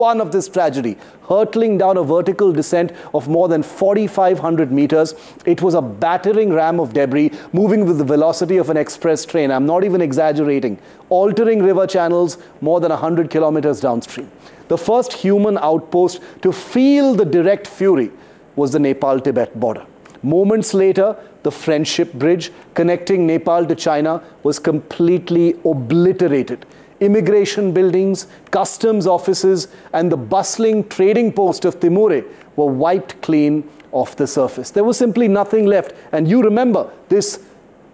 one of this tragedy, hurtling down a vertical descent of more than 4,500 meters. It was a battering ram of debris moving with the velocity of an express train. I'm not even exaggerating, altering river channels more than 100 kilometers downstream. The first human outpost to feel the direct fury was the Nepal-Tibet border. Moments later, the Friendship Bridge connecting Nepal to China was completely obliterated. Immigration buildings, customs offices, and the bustling trading post of Timure were wiped clean off the surface. There was simply nothing left. And you remember this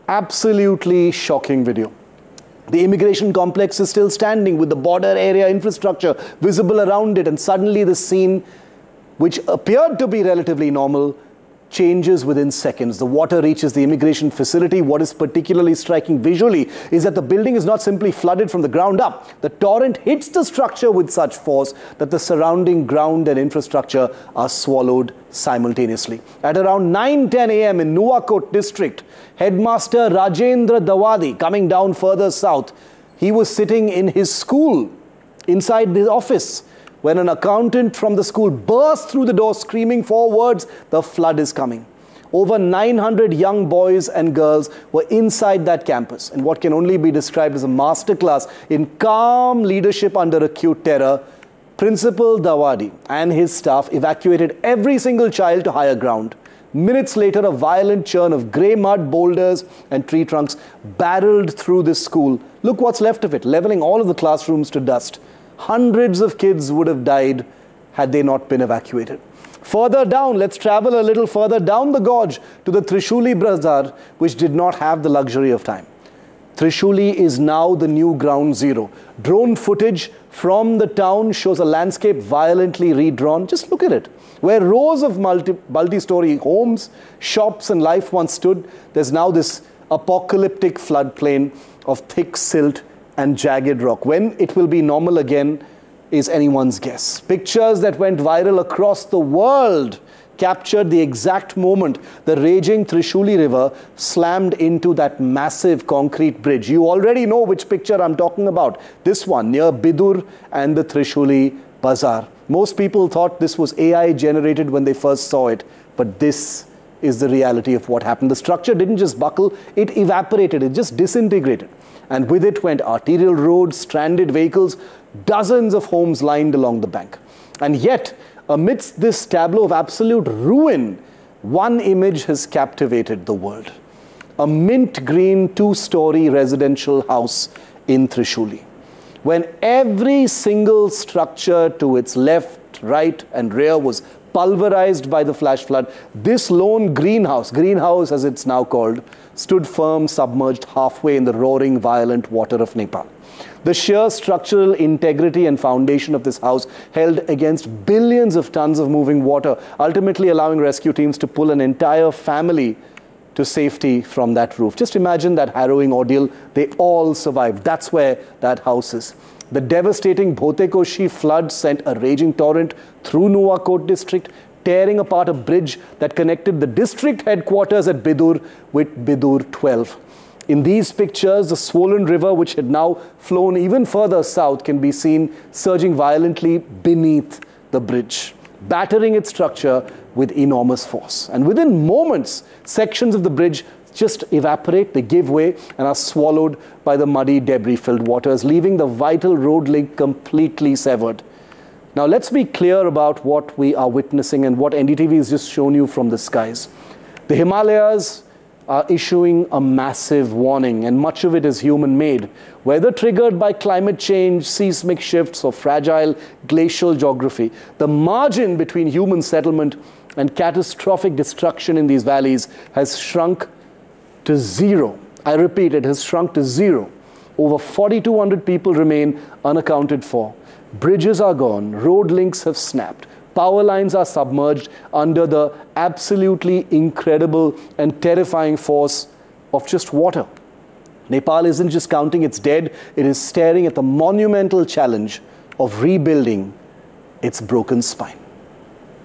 absolutely shocking video. The immigration complex is still standing with the border area infrastructure visible around it, and suddenly the scene, which appeared to be relatively normal, changes within seconds. The water reaches the immigration facility. What is particularly striking visually is that the building is not simply flooded from the ground up. The torrent hits the structure with such force that the surrounding ground and infrastructure are swallowed simultaneously. At around 9:10 a.m. in Nuwakot district, Headmaster Rajendra Dawadi, coming down further south, he was sitting in his school inside the office when an accountant from the school burst through the door screaming 4 words, "The flood is coming." Over 900 young boys and girls were inside that campus, and what can only be described as a masterclass in calm leadership under acute terror. Principal Dawadi and his staff evacuated every single child to higher ground. Minutes later, a violent churn of grey mud, boulders and tree trunks barreled through this school. Look what's left of it, leveling all of the classrooms to dust. Hundreds of kids would have died had they not been evacuated. Further down, let's travel a little further down the gorge to the Trishuli Bazaar, which did not have the luxury of time. Trishuli is now the new ground zero. Drone footage from the town shows a landscape violently redrawn. Just look at it. Where rows of multi-story homes, shops and life once stood, there's now this apocalyptic floodplain of thick silt and jagged rock. When it will be normal again is anyone's guess. Pictures that went viral across the world captured the exact moment the raging Trishuli River slammed into that massive concrete bridge. You already know which picture I'm talking about. This one near Bidur and the Trishuli Bazaar. Most people thought this was AI generated when they first saw it, but this is the reality of what happened. The structure didn't just buckle, it evaporated, it just disintegrated. And with it went arterial roads, stranded vehicles, dozens of homes lined along the bank. And yet, amidst this tableau of absolute ruin, one image has captivated the world. A mint green 2-story residential house in Trishuli. When every single structure to its left, right and rear was pulverized by the flash flood, this lone greenhouse as it's now called, stood firm, submerged halfway in the roaring, violent water of Nepal. The sheer structural integrity and foundation of this house held against billions of tons of moving water, ultimately allowing rescue teams to pull an entire family to safety from that roof. Just imagine that harrowing ordeal. They all survived. That's where that house is. The devastating Bhotekoshi flood sent a raging torrent through Nuwakot district, tearing apart a bridge that connected the district headquarters at Bidur with Bidur 12. In these pictures, the swollen river, which had now flown even further south, can be seen surging violently beneath the bridge, battering its structure with enormous force. And within moments, sections of the bridge just evaporate, they give way and are swallowed by the muddy, debris-filled waters, leaving the vital road link completely severed. Now, let's be clear about what we are witnessing and what NDTV has just shown you from the skies. The Himalayas are issuing a massive warning, and much of it is human-made, whether triggered by climate change, seismic shifts, or fragile glacial geography. The margin between human settlement and catastrophic destruction in these valleys has shrunk to zero. I repeat, it has shrunk to zero. Over 4,200 people remain unaccounted for. Bridges are gone, road links have snapped, power lines are submerged under the absolutely incredible and terrifying force of just water. Nepal isn't just counting its dead, it is staring at the monumental challenge of rebuilding its broken spine.